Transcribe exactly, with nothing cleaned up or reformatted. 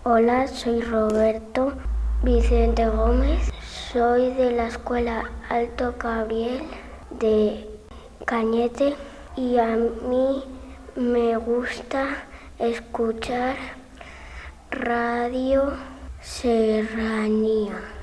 Hola, soy Roberto Vicente Gómez, soy de la Escuela Alto Gabriel de Cañete y a mí me gusta escuchar Radio Serranía.